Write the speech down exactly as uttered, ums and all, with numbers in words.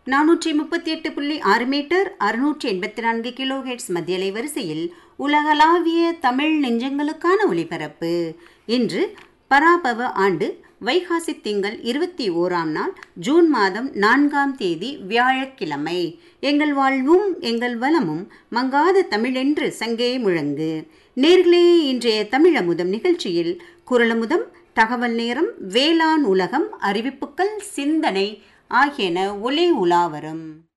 நானூற்றி முப்பத்தி எட்டு புள்ளி ஆறு மீட்டர் அறுநூற்றி எண்பத்தி நான்கு கிலோ ஹெர்ட்ஸ் மத்தியலை வரிசையில் உலகளாவிய தமிழ் நெஞ்சங்களுக்கான ஒளிபரப்பு. இன்று பராபவ ஆண்டு வைகாசி திங்கள் இருபத்தி ஓராம் நாள் ஜூன் மாதம் நான்காம் தேதி வியாழக்கிழமை. எங்கள் வாழ்வும் எங்கள் வளமும் மங்காத தமிழென்று சங்கே முழங்கு. நேர்களே, இன்றைய தமிழமுதம் நிகழ்ச்சியில் குரலமுதம், தகவல் நேரம், வேளாண் உலகம், அறிவிப்புகள், சிந்தனை ஆகியன ஒளி உலா வரும்.